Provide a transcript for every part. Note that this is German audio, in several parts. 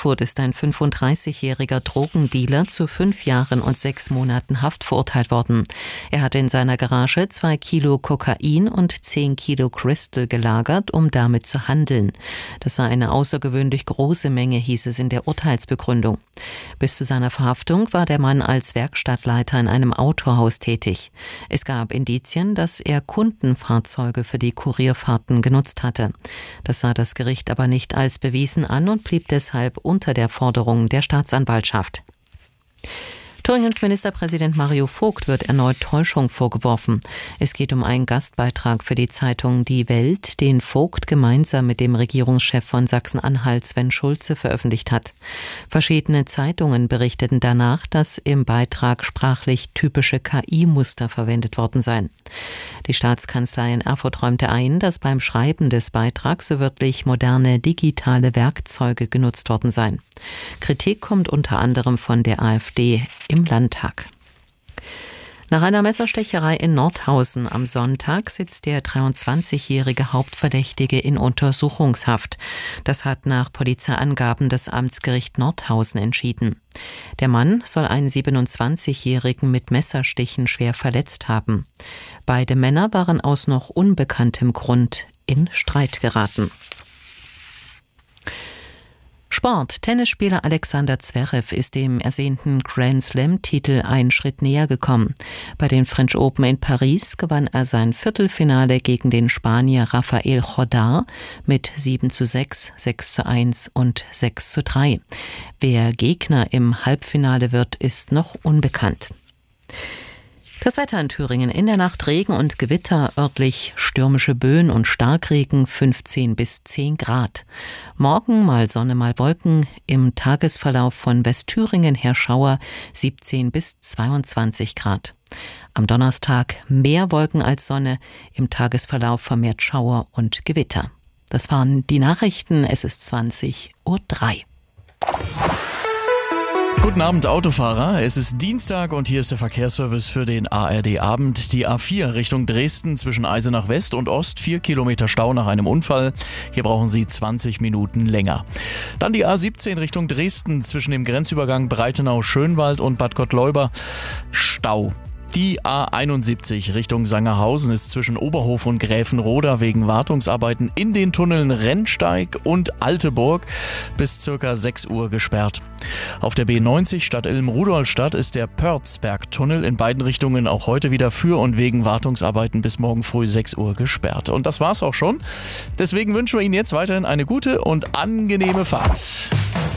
Erfurt ist ein 35-jähriger Drogendealer zu 5 Jahren und 6 Monaten Haft verurteilt worden. Er hatte in seiner Garage 2 Kilo Kokain und 10 Kilo Crystal gelagert, um damit zu handeln. Das sei eine außergewöhnlich große Menge, hieß es in der Urteilsbegründung. Bis zu seiner Verhaftung war der Mann als Werkstattleiter in einem Autohaus tätig. Es gab Indizien, dass er Kundenfahrzeuge für die Kurierfahrten genutzt hatte. Das sah das Gericht aber nicht als bewiesen an und blieb deshalb unter der Forderung der Staatsanwaltschaft. Thüringens Ministerpräsident Mario Vogt wird erneut Täuschung vorgeworfen. Es geht um einen Gastbeitrag für die Zeitung Die Welt, den Vogt gemeinsam mit dem Regierungschef von Sachsen-Anhalt Sven Schulze veröffentlicht hat. Verschiedene Zeitungen berichteten danach, dass im Beitrag sprachlich typische KI-Muster verwendet worden seien. Die Staatskanzlei in Erfurt räumte ein, dass beim Schreiben des Beitrags so wörtlich moderne digitale Werkzeuge genutzt worden seien. Kritik kommt unter anderem von der AfD im Landtag. Nach einer Messerstecherei in Nordhausen am Sonntag sitzt der 23-jährige Hauptverdächtige in Untersuchungshaft. Das hat nach Polizeiangaben das Amtsgericht Nordhausen entschieden. Der Mann soll einen 27-jährigen mit Messerstichen schwer verletzt haben. Beide Männer waren aus noch unbekanntem Grund in Streit geraten. Sport. Tennisspieler Alexander Zverev ist dem ersehnten Grand-Slam-Titel einen Schritt näher gekommen. Bei den French Open in Paris gewann er sein Viertelfinale gegen den Spanier Rafael Jordar mit 7:6, 6:1 und 6:3. Wer Gegner im Halbfinale wird, ist noch unbekannt. Das Wetter in Thüringen: in der Nacht Regen und Gewitter, örtlich stürmische Böen und Starkregen, 15 bis 10 Grad. Morgen mal Sonne, mal Wolken, im Tagesverlauf von Westthüringen her Schauer, 17 bis 22 Grad. Am Donnerstag mehr Wolken als Sonne, im Tagesverlauf vermehrt Schauer und Gewitter. Das waren die Nachrichten, es ist 20:03 Uhr. Guten Abend, Autofahrer. Es ist Dienstag und hier ist der Verkehrsservice für den ARD-Abend. Die A4 Richtung Dresden zwischen Eisenach West und Ost, 4 Kilometer Stau nach einem Unfall. Hier brauchen Sie 20 Minuten länger. Dann die A17 Richtung Dresden zwischen dem Grenzübergang Breitenau-Schönwald und Bad Gottleuba. Stau. Die A71 Richtung Sangerhausen ist zwischen Oberhof und Gräfenroda wegen Wartungsarbeiten in den Tunneln Rennsteig und Alteburg bis ca. 6 Uhr gesperrt. Auf der B90 Stadt-Ilm-Rudolstadt ist der Pörzberg-Tunnel in beiden Richtungen auch heute wieder für und wegen Wartungsarbeiten bis morgen früh 6 Uhr gesperrt. Und das war's auch schon. Deswegen wünschen wir Ihnen jetzt weiterhin eine gute und angenehme Fahrt.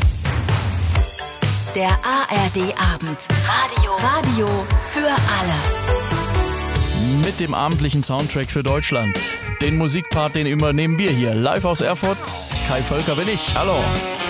Der ARD-Abend. Radio für alle. Mit dem abendlichen Soundtrack für Deutschland. Den Musikpart, den übernehmen wir hier. Live aus Erfurt. Kai Völker bin ich. Hallo.